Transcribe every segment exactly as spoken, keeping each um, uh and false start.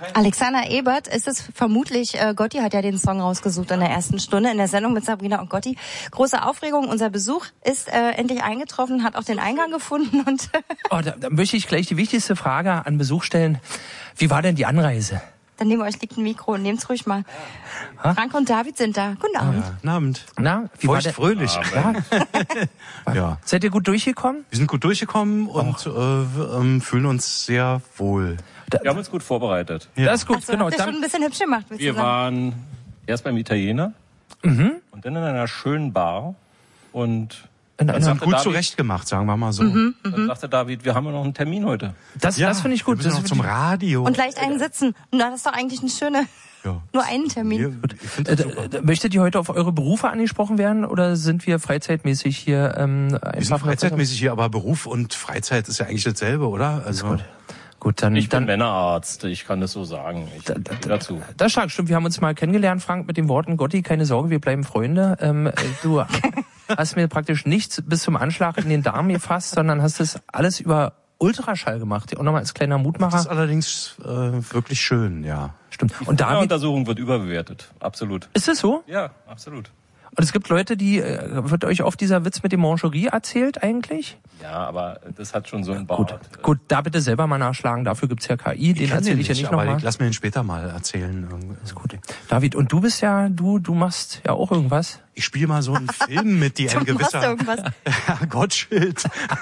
Alexander Ebert ist es vermutlich, äh, Gotti hat ja den Song rausgesucht in der ersten Stunde in der Sendung mit Sabrina und Gotti. Große Aufregung, unser Besuch ist äh, endlich eingetroffen, hat auch den Eingang gefunden. Und oh, da, da möchte ich gleich die wichtigste Frage an Besuch stellen. Wie war denn die Anreise? Dann neben euch liegt ein Mikro und nehmt's ruhig mal. Ha? Frank und David sind da. Guten Abend. Ja, guten Abend. Na, wie Feucht war fröhlich. Ja. Ja. Seid ihr gut durchgekommen? Wir sind gut durchgekommen und äh, ähm, fühlen uns sehr wohl. Wir haben uns gut vorbereitet. Ja. Das ist gut, also, genau. Habt ihr schon ein bisschen hübsch gemacht. Wir waren erst beim Italiener mhm. und dann in einer schönen Bar und in dann einer sagte gut David, zurecht gemacht, sagen wir mal so. Mhm, dann sagte David, wir haben ja noch einen Termin heute. Das, ja, das finde ich gut. Wir müssen das noch zum Radio. Und leicht einen sitzen. Na, das ist doch eigentlich eine schöne... Ja. Nur einen Termin. Ich äh, äh, möchtet ihr heute auf eure Berufe angesprochen werden oder sind wir freizeitmäßig hier? Ähm, wir sind freizeitmäßig hier, aber Beruf und Freizeit ist ja eigentlich dasselbe, oder? Also gut. Gut, dann, ich bin dann, Männerarzt, ich kann das so sagen. Ich da, da, dazu. Das stark, stimmt. Wir haben uns mal kennengelernt, Frank, mit den Worten Gotti, keine Sorge, wir bleiben Freunde. Ähm, du hast mir praktisch nichts bis zum Anschlag in den Darm gefasst, sondern hast das alles über Ultraschall gemacht. Und nochmal als kleiner Mutmacher. Das ist allerdings äh, wirklich schön, ja. Stimmt. Die und David, Untersuchung wird überbewertet, absolut. Ist es so? Ja, absolut. Und es gibt Leute, die, äh, wird euch oft dieser Witz mit dem Mancherie erzählt eigentlich? Ja, aber das hat schon so einen Bart. Gut, gut, da bitte selber mal nachschlagen, dafür gibt's ja K I, den erzähle ich ja nicht nochmal. Lass mir den später mal erzählen. Ist gut. David, und du bist ja, du, du machst ja auch irgendwas. Ich spiele mal so einen Film mit, die ein gewisser Herr Gottschild.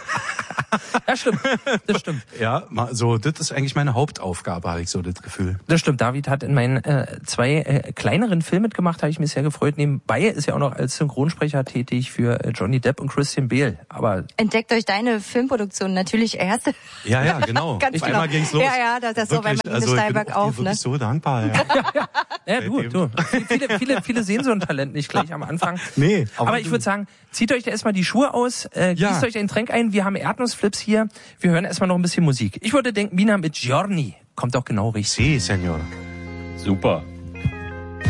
Ja, stimmt. Das stimmt. Ja, so, das ist eigentlich meine Hauptaufgabe, habe ich so das Gefühl. Das stimmt. David hat in meinen äh, zwei äh, kleineren Filmen mitgemacht, habe ich mich sehr gefreut. Nebenbei ist er auch noch als Synchronsprecher tätig für äh, Johnny Depp und Christian Bale. Aber entdeckt euch deine Filmproduktion natürlich erst. Ja, ja, genau. Ganz auf genau. einmal ging's los. Ja, ja, das, das so, wenn man also, steil bergauf, ne? Ich bin so dankbar. Ja, ja, ja. ja du, du. Viele, viele, viele sehen so ein Talent nicht gleich am Anfang. Nee. Aber, aber ich würde sagen, zieht euch da erstmal die Schuhe aus, äh, ja. gießt euch ein Getränk ein. Wir haben Erdnussflips hier. Wir hören erstmal noch ein bisschen Musik. Ich würde denken, Mina mit Giorni kommt doch genau richtig. Si, Senor. Super.